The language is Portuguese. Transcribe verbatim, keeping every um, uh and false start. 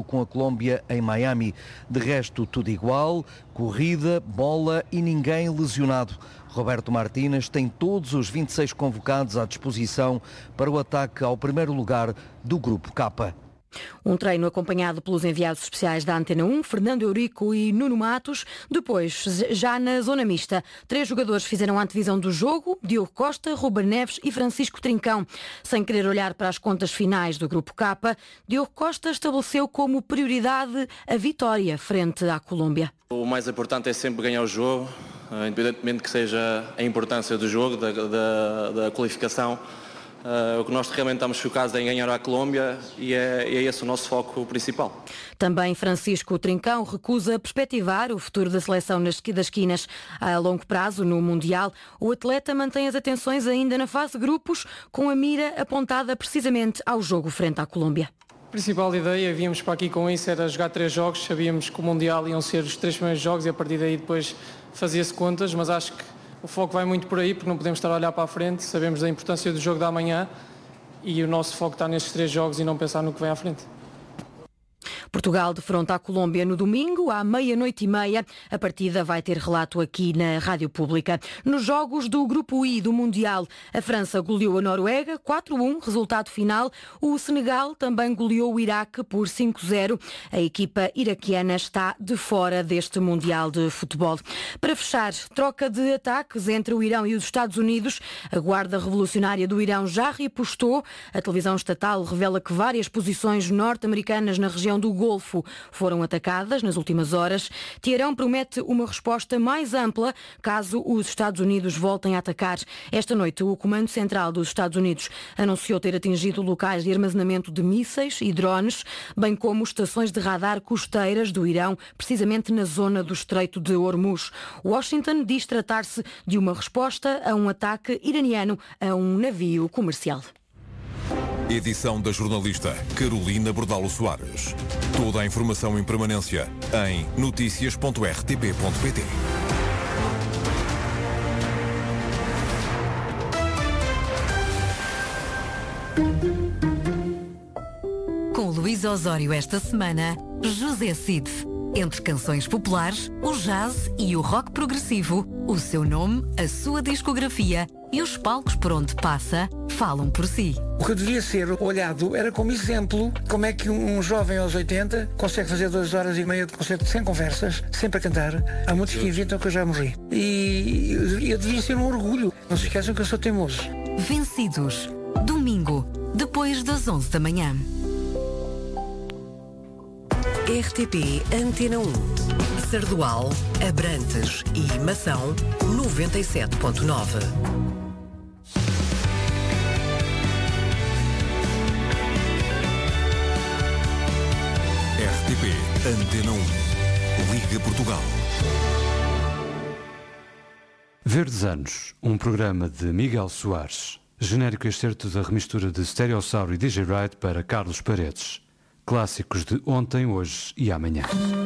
com a Colômbia em Miami. De resto, tudo igual, corrida, bola e ninguém lesionado. Roberto Martínez tem todos os vinte e seis convocados à disposição para o ataque ao primeiro lugar do Grupo K. Um treino acompanhado pelos enviados especiais da Antena um, Fernando Eurico e Nuno Matos. Depois, já na zona mista, três jogadores fizeram a antevisão do jogo: Diogo Costa, Ruben Neves e Francisco Trincão. Sem querer olhar para as contas finais do Grupo K, Diogo Costa estabeleceu como prioridade a vitória frente à Colômbia. O mais importante é sempre ganhar o jogo, independentemente que seja a importância do jogo, da, da, da qualificação. Uh, o que nós realmente estamos focados é em ganhar a Colômbia e é, é esse o nosso foco principal. Também Francisco Trincão recusa perspectivar o futuro da seleção nas das quinas a longo prazo no Mundial. O atleta mantém as atenções ainda na fase de grupos, com a mira apontada precisamente ao jogo frente à Colômbia. A principal ideia, víamos para aqui com isso, era jogar três jogos. Sabíamos que o Mundial iam ser os três primeiros jogos e a partir daí depois fazia-se contas, mas acho que o foco vai muito por aí, porque não podemos estar a olhar para a frente. Sabemos da importância do jogo da manhã e o nosso foco está nestes três jogos e não pensar no que vem à frente. Portugal defronta a Colômbia no domingo, à meia-noite e meia. A partida vai ter relato aqui na Rádio Pública. Nos jogos do Grupo I do Mundial, a França goleou a Noruega quatro a um, resultado final. O Senegal também goleou o Iraque por cinco a zero. A equipa iraquiana está de fora deste Mundial de Futebol. Para fechar, troca de ataques entre o Irão e os Estados Unidos. A Guarda Revolucionária do Irão já repostou. A televisão estatal revela que várias posições norte-americanas na região do Golfo foram atacadas nas últimas horas. Teherão promete uma resposta mais ampla caso os Estados Unidos voltem a atacar. Esta noite, o Comando Central dos Estados Unidos anunciou ter atingido locais de armazenamento de mísseis e drones, bem como estações de radar costeiras do Irão, precisamente na zona do Estreito de Hormuz. Washington diz tratar-se de uma resposta a um ataque iraniano a um navio comercial. Edição da jornalista Carolina Bordalo Soares. Toda a informação em permanência em notícias ponto r t p ponto p t. Com Luís Osório esta semana, José Cid. Entre canções populares, o jazz e o rock progressivo, o seu nome, a sua discografia e os palcos por onde passa falam por si. O que devia ser olhado era como exemplo como é que um jovem aos oitenta consegue fazer duas horas e meia de concerto sem conversas, sempre a cantar. Há muitos que inventam que eu já morri. E eu devia ser um orgulho. Não se esqueçam que eu sou teimoso. Vencidos. Domingo, depois das onze da manhã. R T P Antena um. Sardual, Abrantes e Mação, noventa e sete ponto nove. R T P Antena um. Liga Portugal. Verdes Anos, um programa de Miguel Soares. Genérico excerto da remistura de Stereossauro e D J Wright para Carlos Paredes. Clássicos de ontem, hoje e amanhã.